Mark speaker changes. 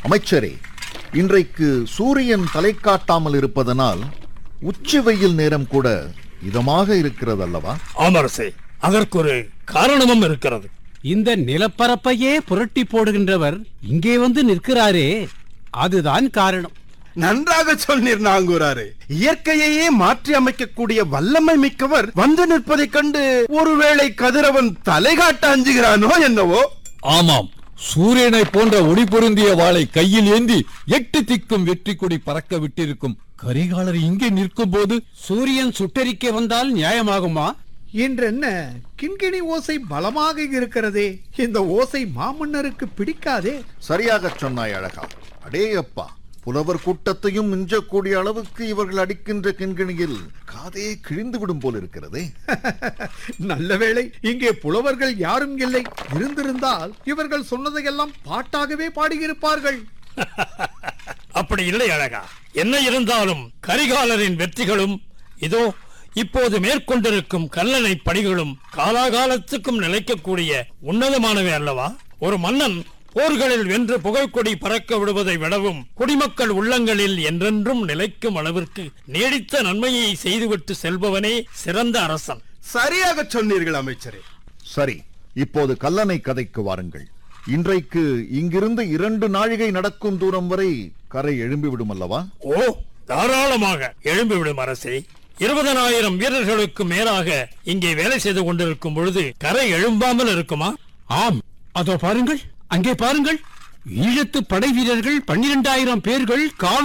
Speaker 1: அமைச்சரே, இன்றைக்கு சூரியன் தலை காட்டாமல் இருப்பதனால் உச்சி வெயில் நேரம் கூட இதமாக இருக்கிறது அல்லவா?
Speaker 2: ஆமரசே, அதற்கு ஒரு காரணமும் இருக்கிறது.
Speaker 3: இந்த நிலப்பரப்பையே புரட்டி போடுகின்றவர் இங்கே வந்து நிற்கிறாரே, அதுதான் காரணம்.
Speaker 4: நன்றாக சொன்னீர் நாங்கூராரே. இயற்கையையே மாற்றி அமைக்கக்கூடிய வல்லமை மிக்கவர் வந்து நிற்பதைக் கண்டு ஒருவேளை கதிரவன் தலை காட்ட அஞ்சுகிறானோ என்னவோ?
Speaker 5: ஆமாம், சூரியனை போன்ற ஒளி பொருந்திய வாளை கையில் ஏந்தி 8 திக்கும் வெற்றி கொடி பறக்க விட்டிருக்கும் கரிகாலர் இங்கே நிற்கும் போது
Speaker 3: சூரியன் சுட்டெரிக்க வந்தால் நியாயமாகுமா?
Speaker 6: என்றென்ன கிண்கிணி ஓசை பலமாக இருக்கிறதே, இந்த ஓசை மாமன்னருக்கு பிடிக்காதே.
Speaker 1: சரியாக சொன்னாய் அழகா. அடே அப்பா, புலவர் கூட்டத்தையும் மிஞ்சக்கூடிய அளவுக்கு இவர்கள் அடிக்கின்ற கிண்கிணியில் காதே கிழிந்து விடும் போல் இருக்கிறதே.
Speaker 6: நல்ல வேளை இங்கே புலவர்கள் யாரும் இல்லை. இருந்திருந்தால் இவர்கள் சொன்னதையெல்லாம் பாட்டாகவே பாடியிருப்பார்கள்.
Speaker 2: அப்படி இல்லை அழகா. என்ன இருந்தாலும் கரிகாலரின் வெற்றிகளும் இதோ இப்போது மேற்கொண்டிருக்கும் கல்லணை பணிகளும் காலாகாலத்துக்கும் நிலைக்கக்கூடிய உன்னதமானவை அல்லவா? ஒரு மன்னன் போர்களில் வென்று புகழ்கொடி பறக்க விடுவதை விடவும் குடிமக்கள் உள்ளங்களில் என்றென்றும் நிலைக்கும் அளவிற்கு நீடித்த நன்மையை செய்துவிட்டு செல்பவனே சிறந்த அரசன்.
Speaker 4: சரியாக சொன்னீர்கள் அமைச்சரே.
Speaker 1: சரி, இப்போது கல்லணை கதைக்கு வாருங்கள். இன்றைக்கு இங்கிருந்து 2 நாழிகை நடக்கும் தூரம் வரை கரை எழும்பிவிடும் அல்லவா?
Speaker 2: ஓ, தாராளமாக எழும்பிவிடும் அரசே. 20,000 வீரர்களுக்கு மேலாக இங்கே வேலை செய்து கொண்டிருக்கும் பொழுது கரை எழும்பாமல் இருக்குமா?
Speaker 3: ஆம், அதோ பாருங்கள், அங்கே பாருங்கள். ஈழத்து படை வீரர்கள் 12,000 பேர்கள்